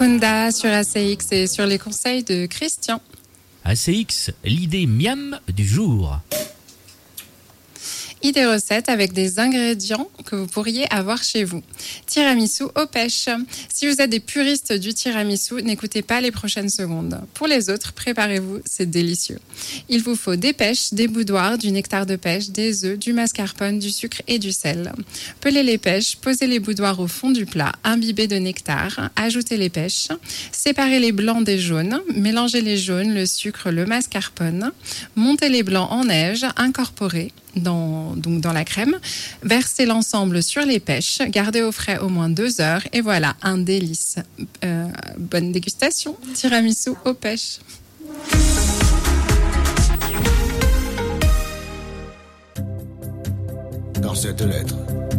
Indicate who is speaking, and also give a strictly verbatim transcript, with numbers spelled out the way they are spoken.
Speaker 1: Kunda sur A C X et sur les conseils de Christian.
Speaker 2: A C X, l'idée miam du jour.
Speaker 1: Idée recette avec des ingrédients que vous pourriez avoir chez vous. Tiramisu aux pêches. Si vous êtes des puristes du tiramisu, n'écoutez pas les prochaines secondes. Pour les autres, préparez-vous, c'est délicieux. Il vous faut des pêches, des boudoirs, du nectar de pêche, des œufs, du mascarpone, du sucre et du sel. Pelez les pêches, posez les boudoirs au fond du plat, imbibez de nectar, ajoutez les pêches, séparez les blancs des jaunes, mélangez les jaunes, le sucre, le mascarpone, montez les blancs en neige, incorporez Dans, donc dans la crème, versez l'ensemble sur les pêches, gardez au frais au moins deux heures et voilà, un délice. Euh, bonne dégustation, tiramisu aux pêches.
Speaker 3: Dans cette lettre,